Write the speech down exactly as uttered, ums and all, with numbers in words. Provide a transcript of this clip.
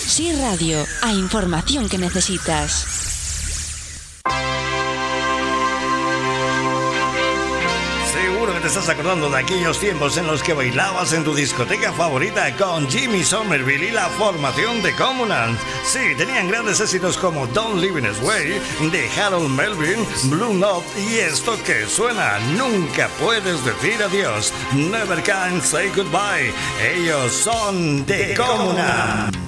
Sí Radio, a información que necesitas. Seguro que te estás acordando de aquellos tiempos en los que bailabas en tu discoteca favorita con Jimmy Somerville y la formación de Comunant. Sí, tenían grandes éxitos como Don't Live in His Way, de Harold Melvin, Blue Note y esto que suena, Nunca Puedes Decir Adiós, Never Can Say Goodbye. Ellos son de Comunant.